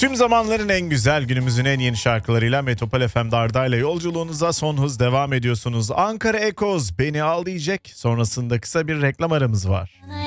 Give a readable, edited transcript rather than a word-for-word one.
Tüm zamanların en güzel, günümüzün en yeni şarkılarıyla Metropol FM'de Arda ile yolculuğunuza son hız devam ediyorsunuz. Ankara Ekoz Beni Al diyecek. Sonrasında kısa bir reklam aramız var.